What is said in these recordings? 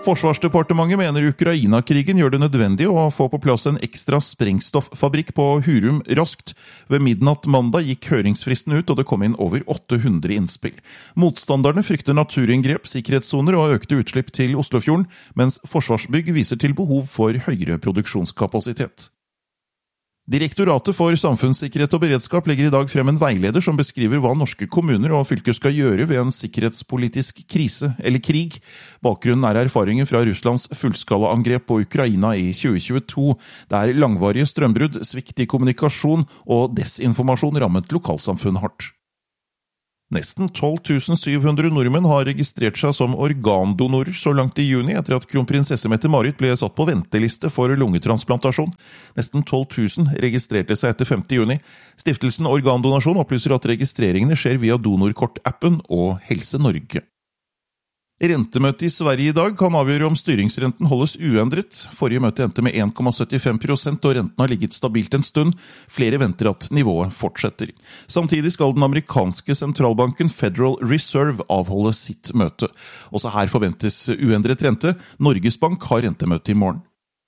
Forsvarsdepartementet mener Ukraina-krigen gjør det nødvendig å få på plass en ekstra sprengstoffabrikk på Hurum raskt. Ved midnatt mandag gikk høringsfristen ut, og det kom inn over 800 innspill. Motstanderne frykter naturinngrep, sikkerhetssoner og økte utslipp til Oslofjorden, mens Forsvarsbygg viser til behov for høyere produksjonskapasitet. Direktoratet for samfunnssikkerhet og beredskap legger i dag frem en veileder som beskriver hva norske kommuner og fylker skal gjøre ved en sikkerhetspolitisk krise eller krig. Bakgrunnen er erfaringer fra Russlands fullskalaangrep på Ukraina i 2022, der langvarige strømbrudd, svikt i kommunikasjon og desinformasjon rammet lokalsamfunn hardt. Nesten 12 700 nordmenn har registrert seg som organdonorer så langt i juni etter at kronprinsesse Mette-Marit ble satt på venteliste for lungetransplantasjon. Nesten 12 000 registrerte seg etter 5. juni. Stiftelsen Organdonasjon opplyser at registreringene skjer via Donorkort-appen og Helse Norge. Rentemøtet i Sverige i dag kan avgjøre om styringsrenten holdes uendret. Forrige møte endte med 1,75%, og renten har ligget stabilt en stund. Flere venter at nivået fortsetter. Samtidig skal den amerikanske sentralbanken Federal Reserve avholde sitt møte. Også her forventes uendret rente. Norges Bank har rentemøte i morgen.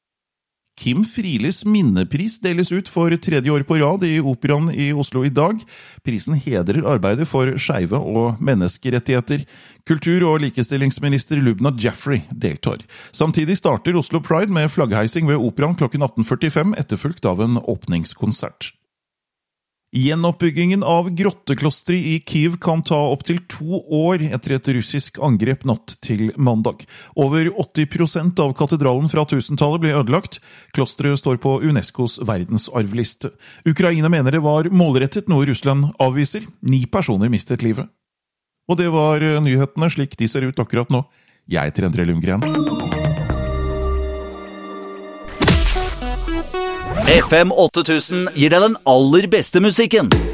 Kim Frielis minnepris deles ut for 3. år på rad i Operaen i Oslo i dag. Prisen hedrer arbeidet for skeive og menneskerettigheter. Kultur- og likestillingsminister Lubna Jaffrey deltar. Samtidig starter Oslo Pride med flaggheising ved Operaen klokken 18:45, etterfulgt av en åpningskonsert. Gjenoppbyggingen av grotteklostret i Kyiv kan ta opp til 2 år etter et russisk angrep natt til mandag. Over 80% av katedralen fra 1000-tallet ble ødelagt. Klostret står på UNESCOs verdensarvliste. Ukraina mener det var målrettet, noe Russland avviser. 9 personer mistet livet. Og det var nyhetene slik de ser ut akkurat nå. Jeg heter Endre Lundgren. FM 8000 gir deg den aller beste musikken.